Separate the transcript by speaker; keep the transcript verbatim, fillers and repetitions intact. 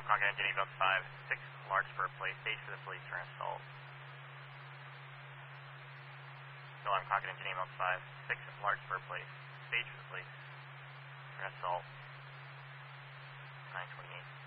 Speaker 1: Concord engine eight five, six Larkspur place, stage for the police for assault. Alarm Concord engine eight five, six Larkspur place, stage for the police for assault. nine twenty-eight.